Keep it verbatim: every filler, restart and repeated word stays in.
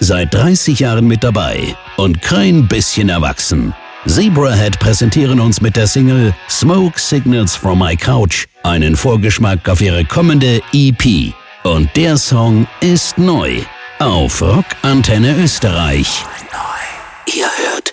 Seit dreißig Jahren mit dabei und kein bisschen erwachsen. Zebrahead präsentieren uns mit der Single Smoke Signals from My Couch einen Vorgeschmack auf ihre kommende E P. Und der Song ist neu auf Rock Antenne Österreich. Neu. Ihr hört